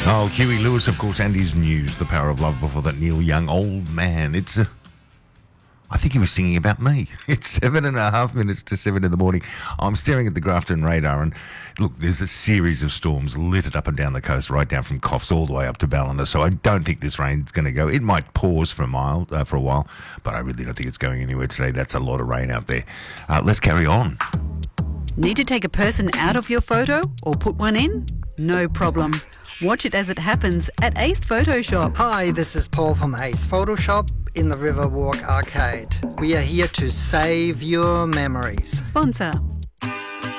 Oh, Huey Lewis, of course, and his news, The Power of Love. Before that, Neil Young, Old Man. I think he was singing about me. It's 7.5 to 7 in the morning. I'm staring at the Grafton radar, and look, there's a series of storms littered up and down the coast, right down from Coffs all the way up to Ballina. So I don't think this rain's going to go. It might pause for a while, but I really don't think it's going anywhere today. That's a lot of rain out there. Let's carry on. Need to take a person out of your photo or put one in? No problem. Watch it as it happens at Ace Photoshop. Hi, this is Paul from Ace Photoshop in the Riverwalk Arcade. We are here to save your memories. Sponsor.